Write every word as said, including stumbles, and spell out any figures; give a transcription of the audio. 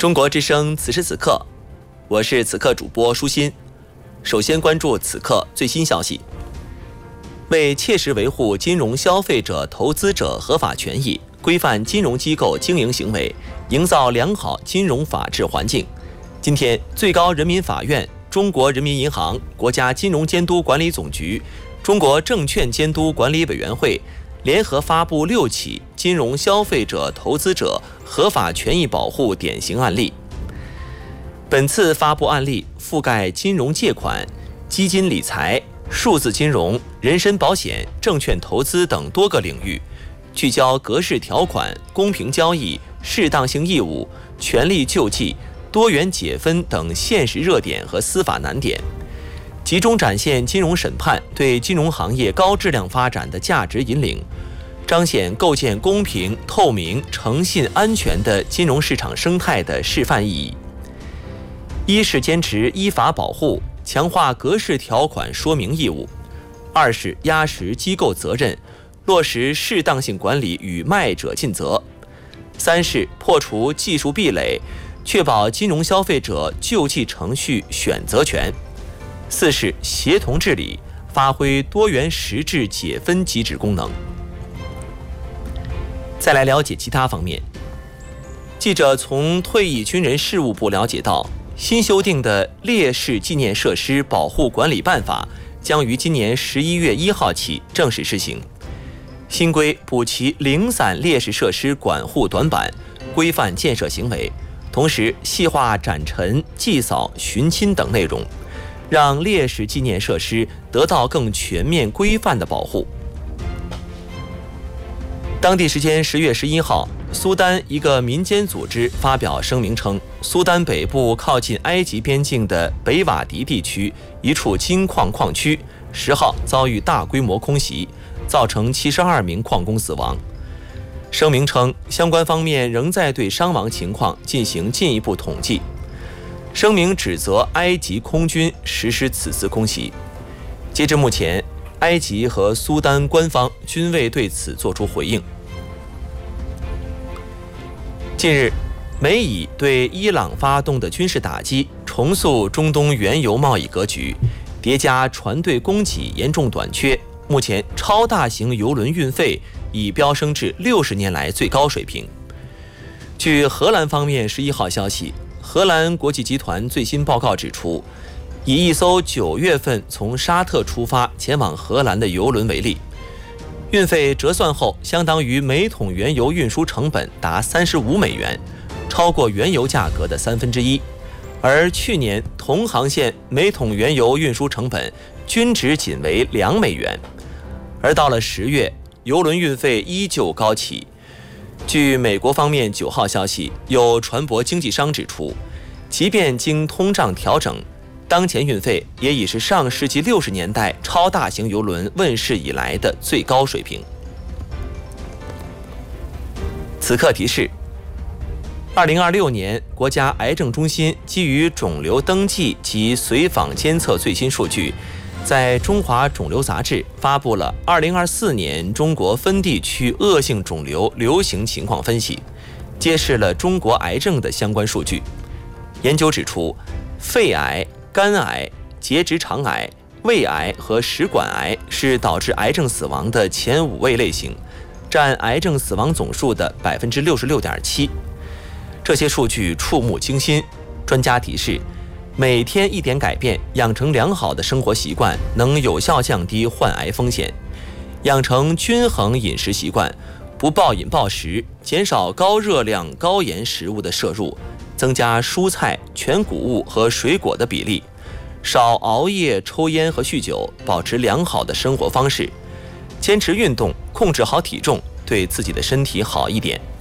中国之声此时此刻，我是此刻主播舒心。首先关注此刻最新消息。为切实维护金融消费者、投资者合法权益，规范金融机构经营行为，营造良好金融法治环境，今天，最高人民法院、中国人民银行、国家金融监督管理总局、中国证券监督管理委员会联合发布六起金融消费者、投资者合法权益保护典型案例。本次发布案例覆盖金融借款、基金理财、数字金融、人身保险、证券投资等多个领域，聚焦格式条款、公平交易、适当性义务、权利救济、多元解分等现实热点和司法难点，集中展现金融审判对金融行业高质量发展的价值引领，彰显构建公平、透明、诚信、安全的金融市场生态的示范意义。一是坚持依法保护，强化格式条款说明义务；二是压实机构责任，落实适当性管理与卖者尽责；三是破除技术壁垒，确保金融消费者救济程序选择权；四是协同治理，发挥多元实质解分机制功能。再来了解其他方面。记者从退役军人事务部了解到，新修订的烈士纪念设施保护管理办法将于今年十一月一号起正式施行。新规补齐零散烈士设施管护短板，规范建设行为，同时细化展陈、祭扫、寻亲等内容，让烈士纪念设施得到更全面规范的保护。当地时间十月十一号，苏丹一个民间组织发表声明称，苏丹北部靠近埃及边境的北瓦迪地区一处金矿矿区十号遭遇大规模空袭，造成七十二名矿工死亡。声明称，相关方面仍在对伤亡情况进行进一步统计。声明指责埃及空军实施此次空袭。截至目前，埃及和苏丹官方均未对此作出回应。近日，美以对伊朗发动的军事打击，重塑中东原油贸易格局，叠加船队供给严重短缺，目前超大型油轮运费已飙升至六十年来最高水平。据荷兰方面十一号消息，荷兰国际集团最新报告指出，以一艘九月份从沙特出发前往荷兰的油轮为例，运费折算后相当于每桶原油运输成本达三十五美元，超过原油价格的三分之一。而去年同航线每桶原油运输成本均值仅为两美元。而到了十月，油轮运费依旧高企。据美国方面九号消息，有船舶经纪商指出，即便经通胀调整，当前运费也已是上世纪六十年代超大型邮轮问世以来的最高水平。此刻提示：二零二六年，国家癌症中心基于肿瘤登记及随访监测最新数据，在《中华肿瘤杂志》发布了二零二四年中国分地区恶性肿瘤流行情况分析，揭示了中国癌症的相关数据。研究指出，肺癌、肝癌、结直肠癌、胃癌和食管癌是导致癌症死亡的前五位类型，占癌症死亡总数的 百分之六十六点七。这些数据触目惊心，专家提示，每天一点改变，养成良好的生活习惯，能有效降低患癌风险。养成均衡饮食习惯，不暴饮暴食，减少高热量、高盐食物的摄入，增加蔬菜、全谷物和水果的比例，少熬夜、抽烟和酗酒，保持良好的生活方式，坚持运动，控制好体重，对自己的身体好一点。